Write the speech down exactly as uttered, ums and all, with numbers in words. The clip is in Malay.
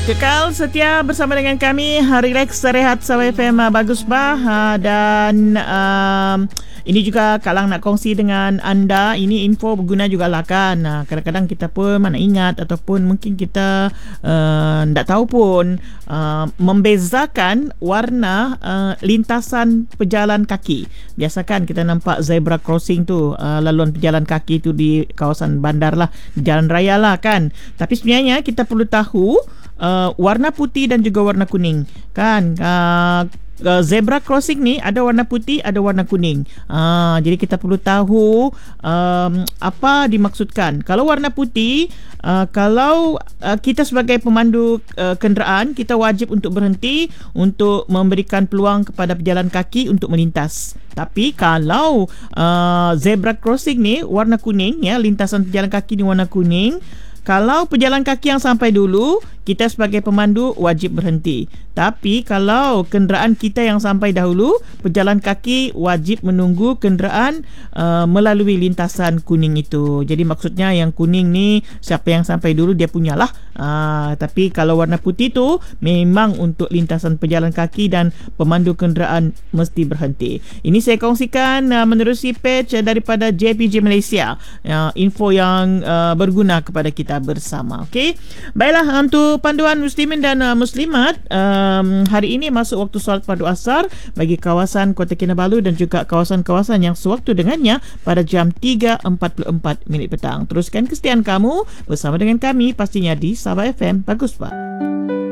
Kekal setia bersama dengan kami. Relax Rehat Sabah F M. Bagus bah. Dan um, ini juga Kak Lang nak kongsi dengan anda. Ini info berguna jugalah kan. Kadang-kadang kita pun mana ingat ataupun mungkin kita uh, tak tahu pun uh, membezakan warna uh, lintasan pejalan kaki. Biasa kan kita nampak zebra crossing tu, uh, laluan pejalan kaki tu di kawasan bandar lah, di jalan raya lah kan. Tapi sebenarnya kita perlu tahu Uh, warna putih dan juga warna kuning kan. uh, uh, Zebra crossing ni ada warna putih, ada warna kuning. uh, Jadi kita perlu tahu um, apa dimaksudkan. Kalau warna putih, uh, kalau uh, kita sebagai pemandu uh, kenderaan, kita wajib untuk berhenti untuk memberikan peluang kepada pejalan kaki untuk melintas. Tapi kalau uh, zebra crossing ni warna kuning, ya, lintasan pejalan kaki ni warna kuning, kalau pejalan kaki yang sampai dulu, kita sebagai pemandu wajib berhenti. Tapi kalau kenderaan kita yang sampai dahulu, pejalan kaki wajib menunggu kenderaan uh, melalui lintasan kuning itu. Jadi maksudnya yang kuning ni siapa yang sampai dulu dia punyalah. Uh, tapi kalau warna putih tu memang untuk lintasan pejalan kaki dan pemandu kenderaan mesti berhenti. Ini saya kongsikan uh, menerusi page uh, daripada J P J Malaysia. Uh, info yang uh, berguna kepada kita bersama. Okey. Baiklah, untuk panduan muslimin dan uh, muslimat, um, hari ini masuk waktu solat fardu asar bagi kawasan Kota Kinabalu dan juga kawasan-kawasan yang sewaktu dengannya pada jam tiga empat puluh empat minit petang. Teruskan kesetiaan kamu bersama dengan kami pastinya di Sabah F M. Bagus, Pak.